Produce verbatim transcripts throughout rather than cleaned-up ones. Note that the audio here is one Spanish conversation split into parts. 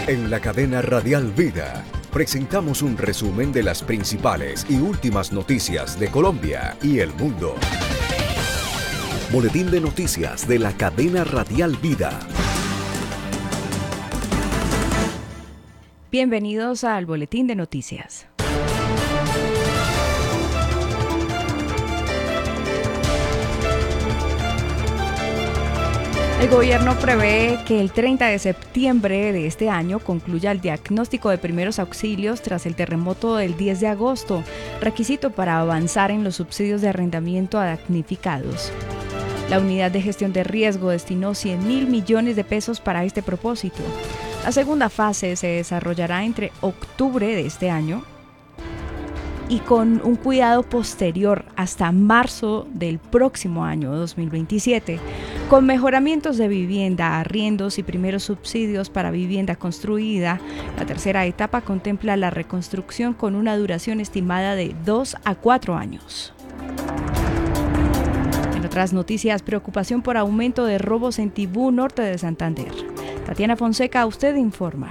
En la cadena Radial Vida, presentamos un resumen de las principales y últimas noticias de Colombia y el mundo. Boletín de noticias de la cadena Radial Vida. Bienvenidos al Boletín de Noticias. El gobierno prevé que el treinta de septiembre de este año concluya el diagnóstico de primeros auxilios tras el terremoto del diez de agosto, requisito para avanzar en los subsidios de arrendamiento a damnificados. La Unidad de Gestión de Riesgo destinó cien mil millones de pesos para este propósito. La segunda fase se desarrollará entre octubre de este año y con un cuidado posterior hasta marzo del próximo año dos mil veintisiete, con mejoramientos de vivienda, arriendos y primeros subsidios para vivienda construida. La tercera etapa contempla la reconstrucción con una duración estimada de dos a cuatro años. En otras noticias, preocupación por aumento de robos en Tibú, norte de Santander. Tatiana Fonseca, usted informa.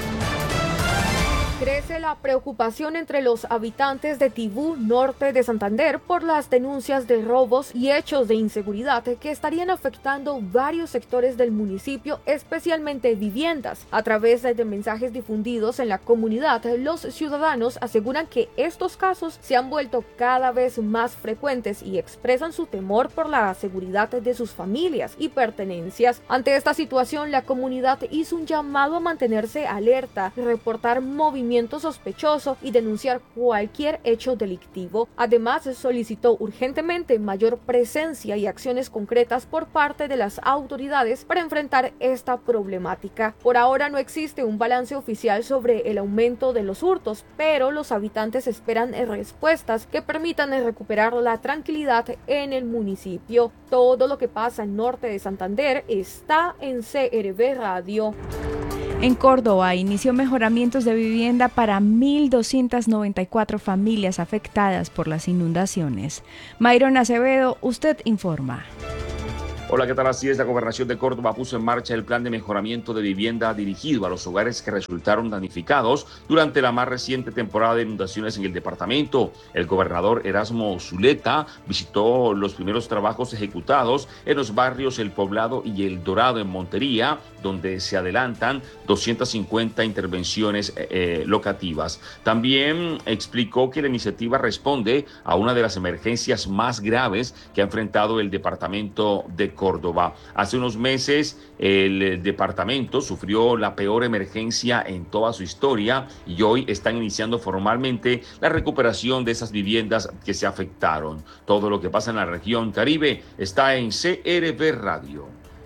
Crece la preocupación entre los habitantes de Tibú, norte de Santander, por las denuncias de robos y hechos de inseguridad que estarían afectando varios sectores del municipio, especialmente viviendas. A través de mensajes difundidos en la comunidad, los ciudadanos aseguran que estos casos se han vuelto cada vez más frecuentes y expresan su temor por la seguridad de sus familias y pertenencias. Ante esta situación, la comunidad hizo un llamado a mantenerse alerta, reportar movimientos sospechoso y denunciar cualquier hecho delictivo. Además, solicitó urgentemente mayor presencia y acciones concretas por parte de las autoridades para enfrentar esta problemática. Por ahora no existe un balance oficial sobre el aumento de los hurtos, pero los habitantes esperan respuestas que permitan recuperar la tranquilidad en el municipio. Todo lo que pasa en norte de Santander está en C R V Radio. En Córdoba inició mejoramientos de vivienda para mil doscientas noventa y cuatro familias afectadas por las inundaciones. Mayron Acevedo, usted informa. Hola, ¿qué tal? Así es, la Gobernación de Córdoba puso en marcha el plan de mejoramiento de vivienda dirigido a los hogares que resultaron damnificados durante la más reciente temporada de inundaciones en el departamento. El gobernador Erasmo Zuleta visitó los primeros trabajos ejecutados en los barrios El Poblado y El Dorado en Montería, donde se adelantan doscientas cincuenta intervenciones eh, locativas. También explicó que la iniciativa responde a una de las emergencias más graves que ha enfrentado el departamento de Córdoba. Hace unos meses el departamento sufrió la peor emergencia en toda su historia y hoy están iniciando formalmente la recuperación de esas viviendas que se afectaron. Todo lo que pasa en la región Caribe está en C R V Radio.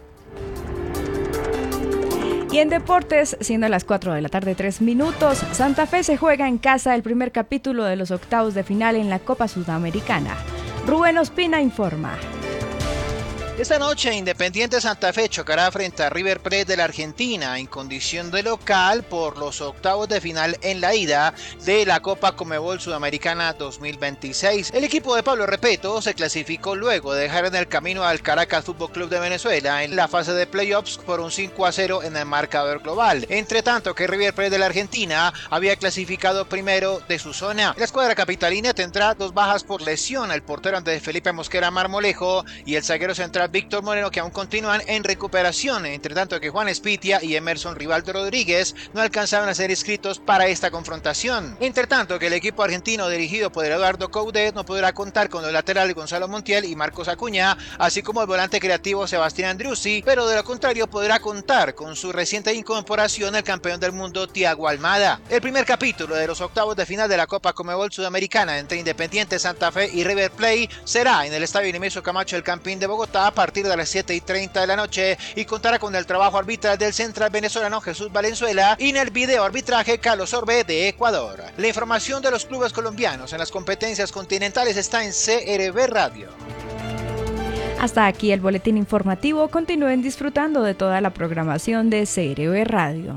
Y en deportes, siendo las cuatro de la tarde, tres minutos, Santa Fe se juega en casa el primer capítulo de los octavos de final en la Copa Sudamericana. Rubén Ospina informa. Esta noche Independiente Santa Fe chocará frente a River Plate de la Argentina en condición de local por los octavos de final en la ida de la Copa Conmebol Sudamericana dos mil veintiséis. El equipo de Pablo Repetto se clasificó luego de dejar en el camino al Caracas Fútbol Club de Venezuela en la fase de playoffs por un cinco a cero en el marcador global. Entre tanto que River Plate de la Argentina había clasificado primero de su zona. La escuadra capitalina tendrá dos bajas por lesión: el portero Andrés Felipe Mosquera Marmolejo y el zaguero central Víctor Moreno, que aún continúan en recuperación, entre tanto que Juan Espitia y Emerson Rivaldo Rodríguez no alcanzaron a ser inscritos para esta confrontación. Entre tanto que el equipo argentino dirigido por Eduardo Coudet no podrá contar con los laterales Gonzalo Montiel y Marcos Acuña, así como el volante creativo Sebastián Driussi, pero de lo contrario podrá contar con su reciente incorporación el campeón del mundo Thiago Almada. El primer capítulo de los octavos de final de la Copa Conmebol Sudamericana entre Independiente Santa Fe y River Plate será en el Estadio Nemesio Camacho del Campín de Bogotá a partir de las siete y treinta de la noche y contará con el trabajo arbitral del central venezolano Jesús Valenzuela y en el video arbitraje Carlos Orbe de Ecuador. La información de los clubes colombianos en las competencias continentales está en C R V Radio. Hasta aquí el boletín informativo. Continúen disfrutando de toda la programación de C R V Radio.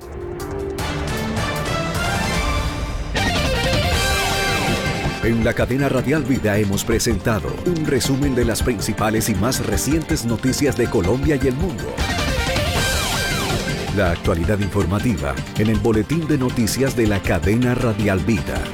En la cadena Radial Vida hemos presentado un resumen de las principales y más recientes noticias de Colombia y el mundo. La actualidad informativa en el boletín de noticias de la cadena Radial Vida.